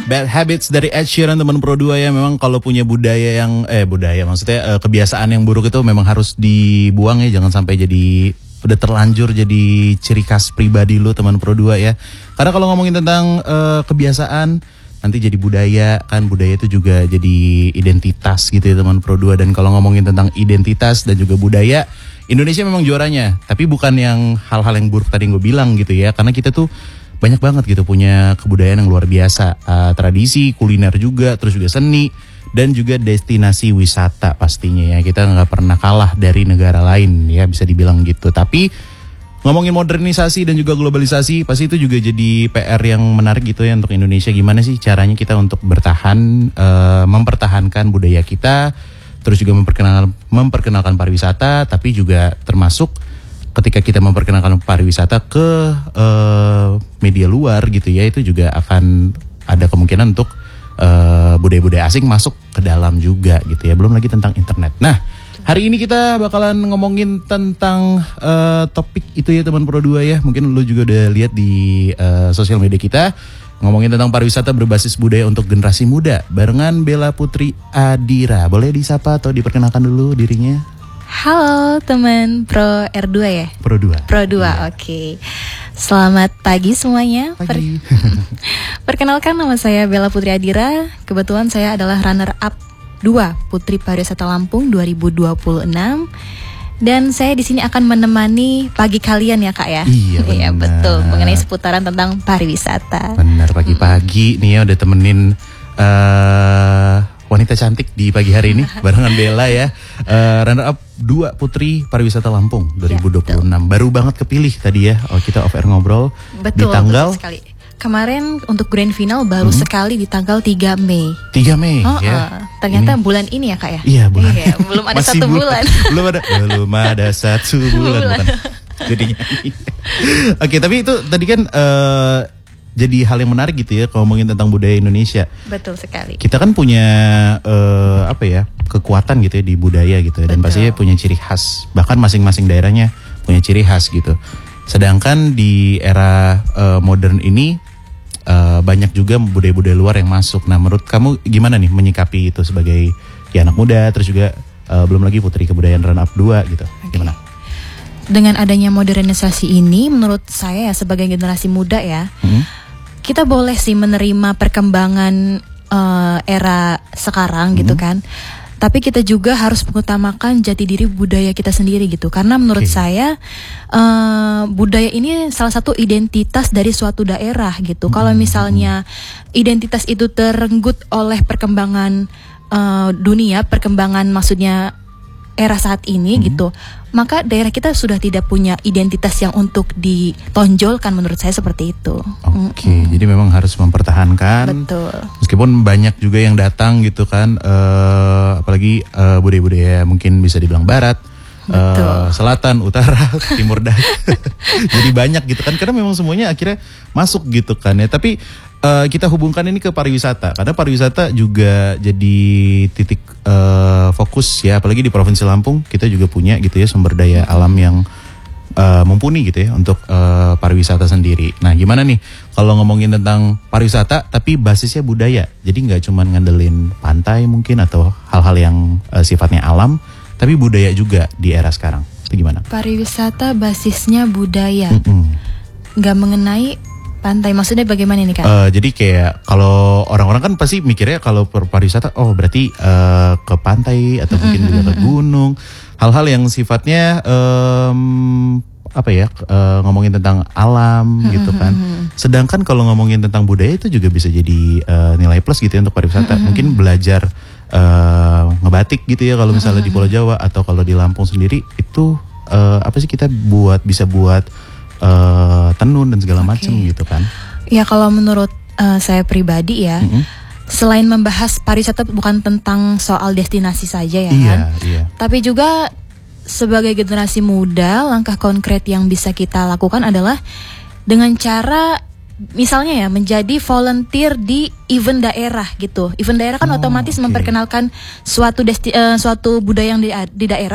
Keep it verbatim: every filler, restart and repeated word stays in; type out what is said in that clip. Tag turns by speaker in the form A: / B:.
A: Bad Habits dari Ed Sheeran, teman Pro dua ya. Memang kalau punya budaya yang eh budaya maksudnya eh, kebiasaan yang buruk itu memang harus dibuang ya, jangan sampai jadi udah terlanjur jadi ciri khas pribadi lu, teman Pro dua ya. Karena kalau ngomongin tentang eh, kebiasaan nanti jadi budaya kan, budaya itu juga jadi identitas gitu ya teman Pro dua. Dan kalau ngomongin tentang identitas dan juga budaya, Indonesia memang juaranya, tapi bukan yang hal-hal yang buruk tadi yang gue bilang gitu ya. Karena kita tuh banyak banget gitu punya kebudayaan yang luar biasa, uh, tradisi, kuliner juga, terus juga seni dan juga destinasi wisata pastinya ya. Kita nggak pernah kalah dari negara lain ya, bisa dibilang gitu. Tapi ngomongin modernisasi dan juga globalisasi, pasti itu juga jadi P R yang menarik gitu ya untuk Indonesia. Gimana sih caranya kita untuk bertahan, uh, mempertahankan budaya kita, terus juga memperkenalkan memperkenalkan pariwisata, tapi juga termasuk ketika kita memperkenalkan pariwisata ke uh, media luar gitu ya, itu juga akan ada kemungkinan untuk uh, budaya-budaya asing masuk ke dalam juga gitu ya. Belum lagi tentang internet. Nah, hari ini kita bakalan ngomongin tentang uh, topik itu ya teman Pro dua ya. Mungkin lu juga udah lihat di uh, sosial media kita, ngomongin tentang pariwisata berbasis budaya untuk generasi muda barengan Bella Putri Adira. Boleh disapa atau diperkenalkan dulu dirinya?
B: Halo teman Pro R dua ya?
A: Pro dua.
B: Pro dua,
A: ya.
B: Oke. Okay. Selamat pagi semuanya.
A: Pagi.
B: Per- Perkenalkan, nama saya Bella Putri Adira. Kebetulan saya adalah runner up dua Putri Pariwisata Lampung dua ribu dua puluh enam. Dan saya di sini akan menemani pagi kalian ya Kak ya?
A: Iya,
B: iya betul, mengenai seputaran tentang pariwisata.
A: Benar, pagi-pagi hmm. nih ya udah temenin uh, wanita cantik di pagi hari ini barengan Bella ya. Uh, runner up dua Putri Pariwisata Lampung dua ribu dua puluh enam. Ya, baru banget kepilih tadi ya. Oh, kita off air ngobrol
B: betul,
A: di tanggal
B: betul sekali. Kemarin untuk grand final baru hmm. sekali di tanggal tiga Mei.
A: tiga Mei
B: oh,
A: ya.
B: Uh, ternyata ini. Bulan ini ya Kak ya?
A: Iya, bulan.
B: Iya, belum ada satu bulan. bulan.
A: belum ada belum ada satu bulan, bulan. Jadi Oke, tapi itu tadi kan uh, jadi hal yang menarik gitu ya kalau ngomongin tentang budaya Indonesia.
B: Betul sekali.
A: Kita kan punya uh, apa ya, kekuatan gitu ya di budaya gitu ya. Dan pastinya punya ciri khas. Bahkan masing-masing daerahnya punya ciri khas gitu. Sedangkan di era uh, modern ini uh, banyak juga budaya-budaya luar yang masuk. Nah, menurut kamu gimana nih menyikapi itu sebagai ya anak muda, terus juga uh, belum lagi Putri Kebudayaan Run Up dua gitu. Okay. Gimana?
B: Dengan adanya modernisasi ini, menurut saya sebagai generasi muda ya, hmm? kita boleh sih menerima perkembangan uh, era sekarang hmm. gitu kan. Tapi kita juga harus mengutamakan jati diri budaya kita sendiri gitu. Karena menurut okay. saya uh, budaya ini salah satu identitas dari suatu daerah gitu. Hmm. Kalau misalnya identitas itu terenggut oleh perkembangan uh, dunia, perkembangan maksudnya era saat ini hmm. gitu, maka daerah kita sudah tidak punya identitas yang untuk ditonjolkan, menurut saya seperti itu.
A: Oke, okay, mm-hmm. jadi memang harus mempertahankan.
B: Betul. Meskipun
A: banyak juga yang datang gitu kan, uh, apalagi uh, budaya-budaya mungkin bisa dibilang barat, uh, selatan, utara, timur dan jadi banyak gitu kan, karena memang semuanya akhirnya masuk gitu kan ya. Tapi uh, kita hubungkan ini ke pariwisata, karena pariwisata juga jadi titik uh, fokus ya, apalagi di Provinsi Lampung kita juga punya gitu ya sumber daya alam yang uh, mumpuni gitu ya untuk uh, pariwisata sendiri. Nah, gimana nih kalau ngomongin tentang pariwisata tapi basisnya budaya, jadi nggak cuma ngandelin pantai mungkin atau hal-hal yang uh, sifatnya alam, tapi budaya juga di era sekarang. Itu gimana?
B: Pariwisata basisnya budaya,
A: Mm-mm.
B: nggak mengenai pantai, maksudnya bagaimana nih Kak?
A: Uh, jadi kayak kalau orang-orang kan pasti mikirnya kalau pariwisata, oh berarti uh, ke pantai atau mungkin juga ke gunung, hal-hal yang sifatnya um, apa ya, uh, ngomongin tentang alam gitu kan. Sedangkan kalau ngomongin tentang budaya itu juga bisa jadi uh, nilai plus gitu ya untuk pariwisata. Mungkin belajar uh, ngebatik gitu ya kalau misalnya di Pulau Jawa, atau kalau di Lampung sendiri itu uh, apa sih, kita buat bisa buat Uh, tenun dan segala macam okay. gitu kan.
B: Ya kalau menurut uh, saya pribadi ya, mm-hmm. selain membahas pariwisata bukan tentang soal destinasi saja ya
A: iya,
B: kan,
A: iya.
B: tapi juga sebagai generasi muda, langkah konkret yang bisa kita lakukan adalah dengan cara misalnya ya menjadi volunteer di event daerah gitu. Event daerah kan oh, otomatis okay. memperkenalkan suatu desti- uh, suatu budaya yang di, di daerah.